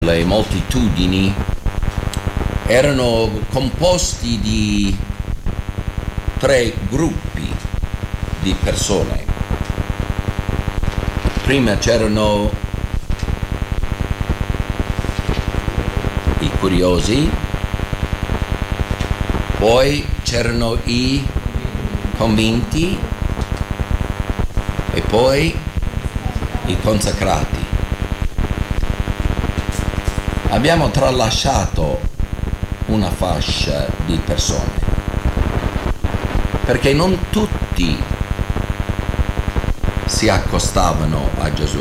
le moltitudini erano composti di 3 gruppi di persone. Prima c'erano i curiosi, poi c'erano i convinti e poi i consacrati. Abbiamo tralasciato una fascia di persone perché non tutti si accostavano a Gesù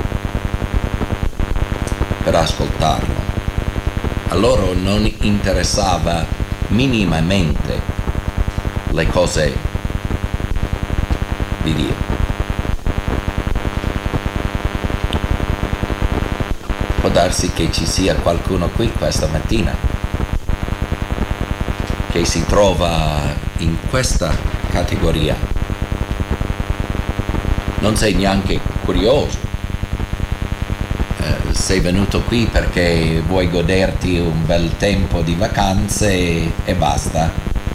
per ascoltarlo. A loro non interessava minimamente le cose di Dio. Può darsi che ci sia qualcuno qui questa mattina che si trova in questa categoria. Non sei neanche curioso. Sei venuto qui perché vuoi goderti un bel tempo di vacanze e basta.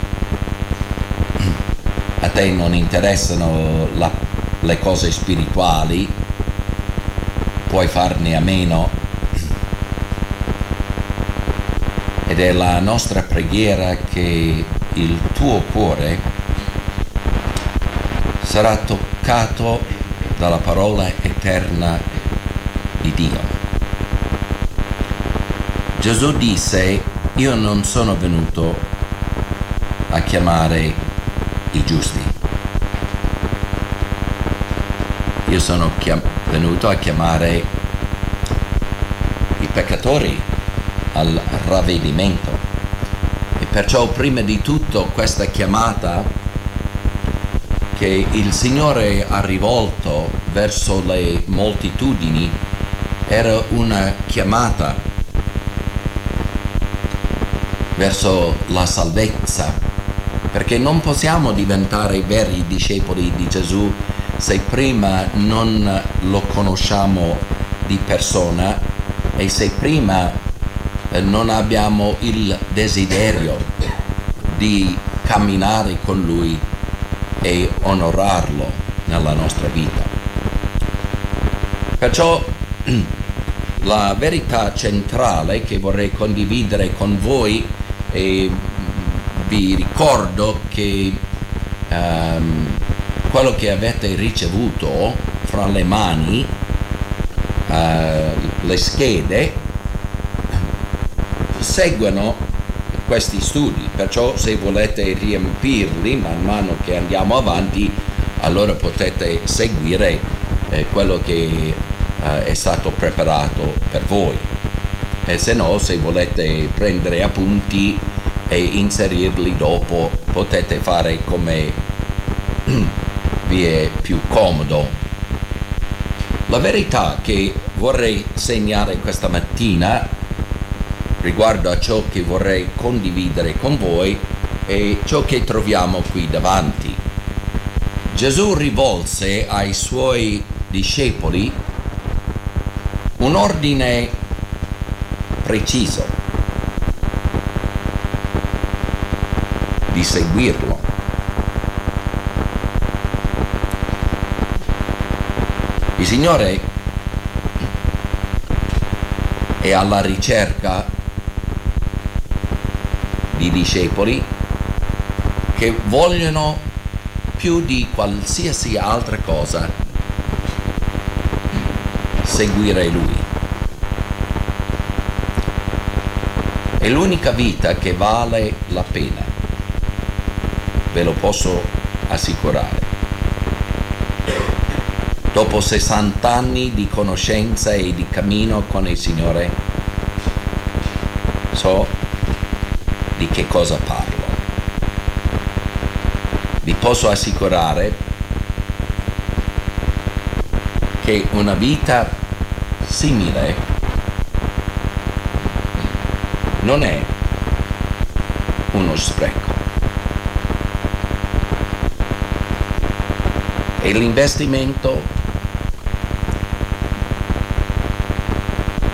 A te non interessano le cose spirituali, puoi farne a meno. Ed è la nostra preghiera che il tuo cuore sarà toccato dalla parola eterna di Dio. Gesù disse: io non sono venuto a chiamare i giusti, io sono venuto a chiamare i peccatori al ravvedimento. E perciò prima di tutto questa chiamata che il Signore ha rivolto verso le moltitudini era una chiamata verso la salvezza, perché non possiamo diventare veri discepoli di Gesù se prima non lo conosciamo di persona e se prima non abbiamo il desiderio di camminare con Lui e onorarlo nella nostra vita. Perciò la verità centrale che vorrei condividere con voi, e vi ricordo che quello che avete ricevuto fra le mani, le schede, seguono questi studi, perciò se volete riempirli man mano che andiamo avanti, allora potete seguire quello che è stato preparato per voi. E se no, se volete prendere appunti e inserirli dopo, potete fare come vi è più comodo. La verità che vorrei segnare questa mattina riguardo a ciò che vorrei condividere con voi è ciò che troviamo qui davanti. Gesù rivolse ai suoi discepoli un ordine preciso di seguirlo. Il Signore è alla ricerca di discepoli che vogliono più di qualsiasi altra cosa seguire Lui. È l'unica vita che vale la pena, ve lo posso assicurare. Dopo 60 anni di conoscenza e di cammino con il Signore, so di che cosa parlo. Vi posso assicurare che una vita simile non è uno spreco. È l'investimento